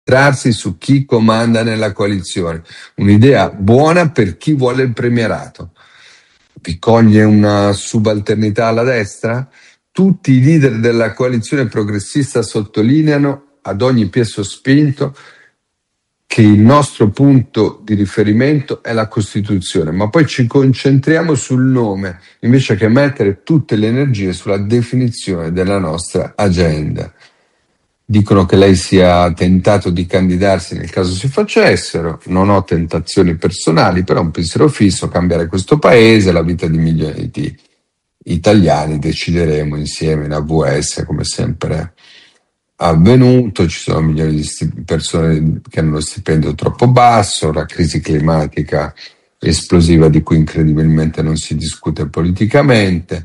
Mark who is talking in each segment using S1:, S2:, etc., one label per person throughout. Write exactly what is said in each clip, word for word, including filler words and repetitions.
S1: concentrarsi su chi comanda nella coalizione. Un'idea buona per chi vuole il premierato. Vi coglie una subalternità alla destra? Tutti i leader della coalizione progressista sottolineano ad ogni piè sospinto che il nostro punto di riferimento è la Costituzione, ma poi ci concentriamo sul nome invece che mettere tutte le energie sulla definizione della nostra agenda. Dicono che lei sia tentato di candidarsi nel caso si facessero. Non ho tentazioni personali, però un pensiero fisso: cambiare questo paese, la vita di milioni di italiani. Decideremo insieme in A V S, come sempre avvenuto. Ci sono milioni di sti- persone che hanno lo stipendio troppo basso, la crisi climatica esplosiva di cui incredibilmente non si discute politicamente.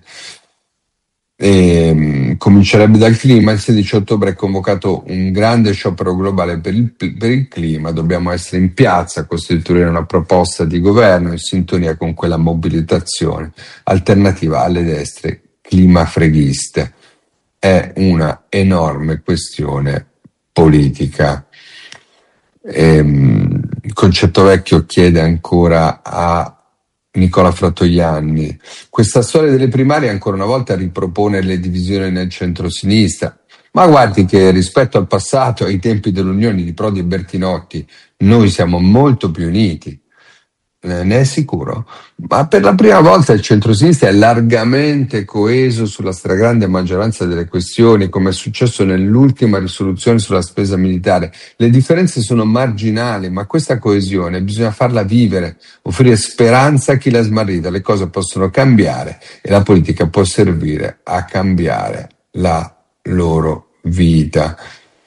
S1: E, comincerebbe dal clima. Il sedici ottobre è convocato un grande sciopero globale per il, per il clima. Dobbiamo essere in piazza a costituire una proposta di governo in sintonia con quella mobilitazione alternativa alle destre climafreghiste. È una enorme questione politica. E, il Concetto Vecchio chiede ancora a Nicola Fratoianni: questa storia delle primarie ancora una volta ripropone le divisioni nel centro-sinistra, ma guardi che rispetto al passato, ai tempi dell'Unione di Prodi e Bertinotti, noi siamo molto più uniti. Eh, ne è sicuro? Ma per la prima volta il centro-sinistra è largamente coeso sulla stragrande maggioranza delle questioni, come è successo nell'ultima risoluzione sulla spesa militare. Le differenze sono marginali, ma questa coesione bisogna farla vivere, offrire speranza a chi l'ha smarrita. Le cose possono cambiare e la politica può servire a cambiare la loro vita.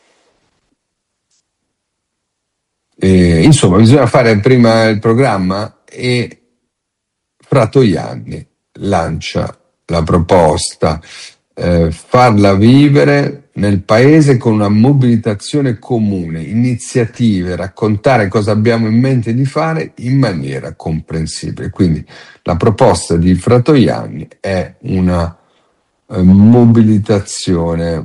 S1: E, insomma, bisogna fare prima il programma, e Fratoianni lancia la proposta: eh, farla vivere nel paese con una mobilitazione comune, iniziative, raccontare cosa abbiamo in mente di fare in maniera comprensibile. Quindi la proposta di Fratoianni è una eh, mobilitazione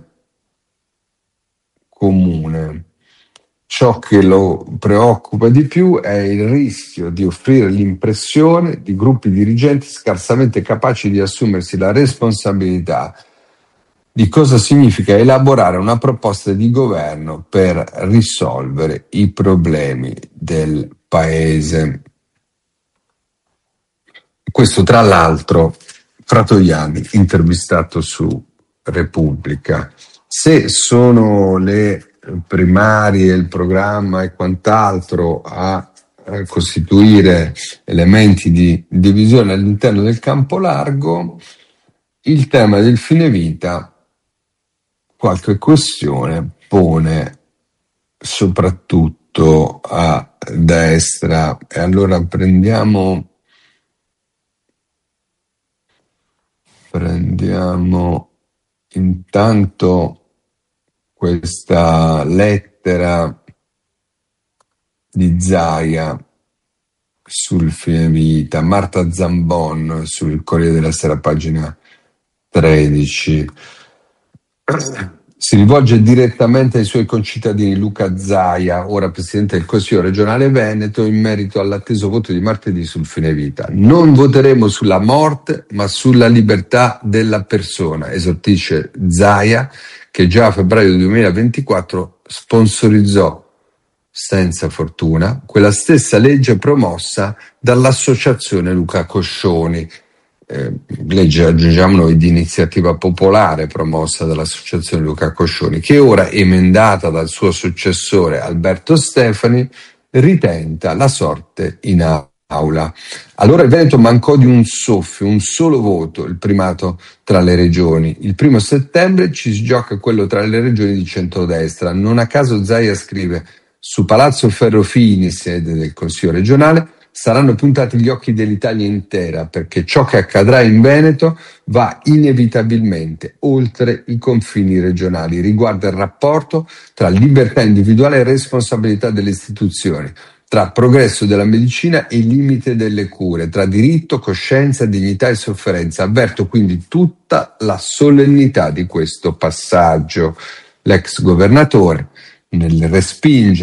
S1: comune. Ciò che lo preoccupa di più è il rischio di offrire l'impressione di gruppi dirigenti scarsamente capaci di assumersi la responsabilità di cosa significa elaborare una proposta di governo per risolvere i problemi del paese. Questo, tra l'altro, Fratoianni, intervistato su Repubblica. Se sono le primarie, il programma e quant'altro a eh, costituire elementi di divisione all'interno del campo largo, il tema del fine vita qualche questione pone soprattutto a destra. E allora prendiamo prendiamo intanto questa lettera di Zaia sul fine vita. Marta Zambon sul Corriere della Sera, pagina tredici. Si rivolge direttamente ai suoi concittadini. Luca Zaia, ora presidente del Consiglio regionale Veneto, in merito all'atteso voto di martedì sul fine vita. Non voteremo sulla morte, ma sulla libertà della persona, esortisce Zaia, che già a febbraio duemilaventiquattro sponsorizzò, senza fortuna, quella stessa legge promossa dall'associazione Luca Coscioni, eh, legge, aggiungiamo noi, di iniziativa popolare promossa dall'associazione Luca Coscioni, che ora, emendata dal suo successore Alberto Stefani, ritenta la sorte in aula. Allora il Veneto mancò di un soffio, un solo voto, il primato tra le regioni. Il primo settembre ci si gioca quello tra le regioni di centrodestra. Non a caso Zaia scrive: su Palazzo Ferrofini, sede del Consiglio regionale, saranno puntati gli occhi dell'Italia intera, perché ciò che accadrà in Veneto va inevitabilmente oltre i confini regionali, riguarda il rapporto tra libertà individuale e responsabilità delle istituzioni, tra progresso della medicina e limite delle cure, tra diritto, coscienza, dignità e sofferenza. Avverto quindi tutta la solennità di questo passaggio. L'ex governatore nel respingere